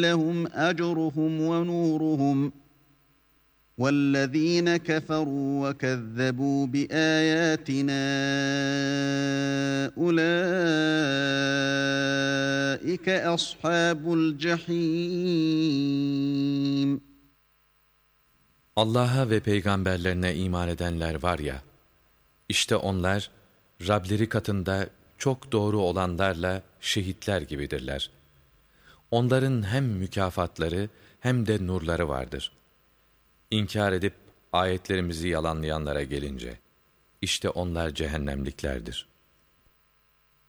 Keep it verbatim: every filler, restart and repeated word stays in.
لَهُمْ أَجْرُهُمْ وَنُورُهُمْ وَالَّذ۪ينَ كَفَرُوا وَكَذَّبُوا بِآيَاتِنَا أُولَٰئِكَ أَصْحَابُ الْجَح۪يمِ. Allah'a ve peygamberlerine iman edenler var ya, işte onlar Rableri katında çok doğru olanlarla şehitler gibidirler. Onların hem mükafatları hem de nurları vardır. İnkar edip ayetlerimizi yalanlayanlara gelince, işte onlar cehennemliklerdir.